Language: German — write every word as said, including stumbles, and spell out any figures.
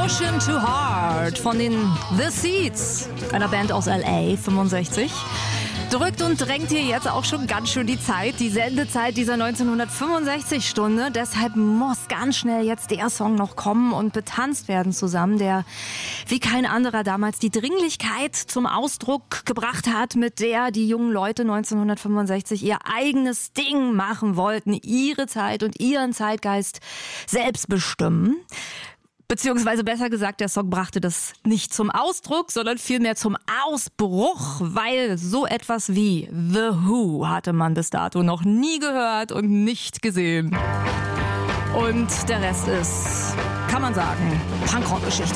Pushing Too Hard von den The Seeds, einer Band aus L A, fünfundsechzig. Drückt und drängt hier jetzt auch schon ganz schön die Zeit, die Sendezeit dieser neunzehnhundertfünfundsechzig-Stunde. Deshalb muss ganz schnell jetzt der Song noch kommen und betanzt werden zusammen, der wie kein anderer damals die Dringlichkeit zum Ausdruck gebracht hat, mit der die jungen Leute neunzehnhundertfünfundsechzig ihr eigenes Ding machen wollten, ihre Zeit und ihren Zeitgeist selbst bestimmen. Beziehungsweise besser gesagt, der Song brachte das nicht zum Ausdruck, sondern vielmehr zum Ausbruch, weil so etwas wie The Who hatte man bis dato noch nie gehört und nicht gesehen. Und der Rest ist, kann man sagen, Punkrock-Geschichte.